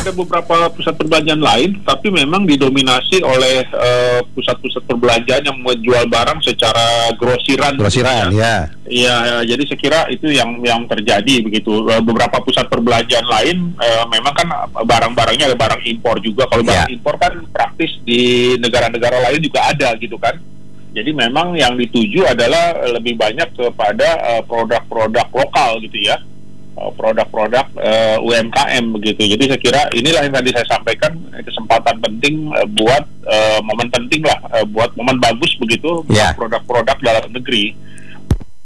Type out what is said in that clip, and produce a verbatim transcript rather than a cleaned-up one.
ada beberapa pusat perbelanjaan lain, tapi memang didominasi oleh uh, pusat-pusat perbelanjaan yang menjual barang secara grosiran. Grosiran, gitu, ya. Iya, jadi saya kira itu yang yang terjadi begitu. Uh, beberapa pusat perbelanjaan lain uh, memang kan barang-barangnya ada barang impor juga. Kalau barang ya. impor kan praktis di negara-negara lain juga ada gitu kan. Jadi memang yang dituju adalah lebih banyak kepada uh, produk-produk lokal gitu ya. produk-produk uh, U M K M begitu. Jadi saya kira inilah yang tadi saya sampaikan, kesempatan penting uh, buat uh, momen penting lah, uh, buat momen bagus begitu yeah. buat produk-produk dalam negeri.